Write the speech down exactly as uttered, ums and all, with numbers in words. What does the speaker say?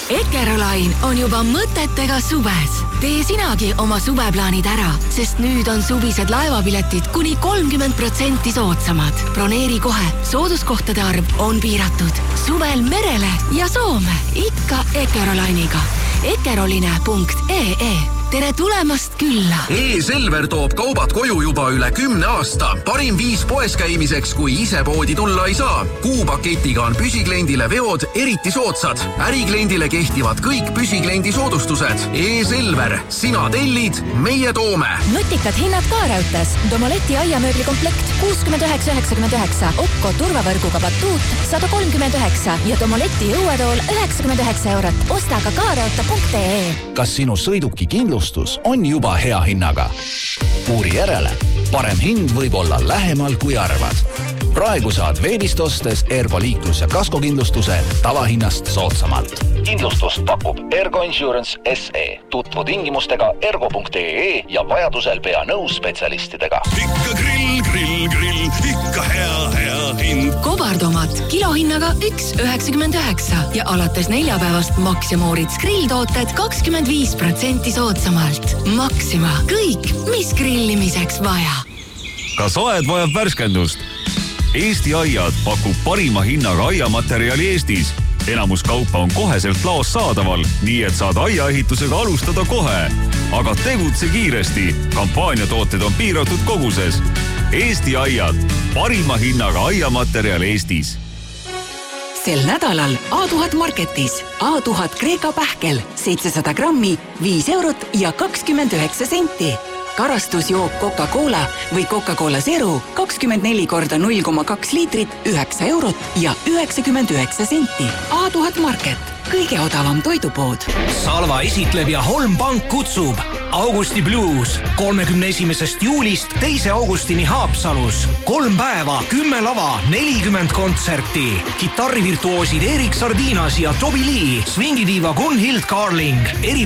Eckerolain on juba mõtetega suves. Tee sinagi oma suveplaanid ära, sest nüüd on suvised laevapiletid kuni kolmkümmend protsenti soodsamad. Broneeri kohe, sooduskohtade arv on piiratud. Suvel merele ja Soome, ikka Eckerolainiga. Ekeroline punkt ee. Tere tulemast külla! E-Selver toob kaubad koju juba üle kümne aasta. Parim viis poes käimiseks, kui ise poodi tulla ei saa. Kuupaketiga on püsikliendile veod eriti soodsad. Ärikliendile kehtivad kõik püsikliendi soodustused. E-Selver. Sina tellid, meie toome. Nutikad hinnad Kaaraütes. Domoleti aiamööbli komplekt kuuskümmend üheksa üheksakümmend üheksa. Opko turvavõrguga batuut sada kolmkümmend üheksa ja Domoleti õuetool üheksakümmend üheksa eurot. Osta ka kaaraüte punkt ee. Kas sinu sõiduki kindlustus on juba hea hinnaga? Uuri järele. Parem hind võib olla lähemal kui arvad. Praegu saad veebist ostes Ergo liiklus- ja kaskokindlustuse tavahinnast soodsamalt. Kindlustust pakub Ergo Insurance S E. Tutvu tingimustega ergo punkt ee ja vajadusel pea nõus spetsialistidega. Ikka grill, grill, grill, ikka hea, hea hind. Kobartomat kilohinnaga üks üheksakümmend üheksa ja alates neljapäevast Maxima Mooritz grilltooted kakskümmend viis protsenti soodsamalt. Maxima. Kõik, mis grillimiseks vaja. Kas aed vajab värskendust? Eesti Aiad pakub parima hinnaga aiamaterjali Eestis. Enamus kaupa on koheselt laos saadaval, nii et saad aiaehitusega alustada kohe. Aga tegutse kiiresti. Kampaaniatooted on piiratud koguses. Eesti Aiad. Parima hinnaga aiamaterjal Eestis. Sel nädalal A tuhat Marketis A tuhat Kreeka pähkel seitsesada grammi, viis eurot ja kakskümmend üheksa senti. Karastusjook Coca-Cola või Coca-Cola Zero kakskümmend neli korda null koma kaks liitrit, üheksa eurot ja üheksakümmend üheksa senti. A tuhat Market. Kõige odavam toidupood. Salva esitleb ja Holm Pank kutsub. Augusti Blues kolmekümne esimesest juulist teise augustini Haapsalus. Kolm päeva, kümme lava, nelikümmend kontserti. Kitarrivirtuoosid Erik Sardinas ja Toby Lee, swingidiiva Gunhild Carling, eri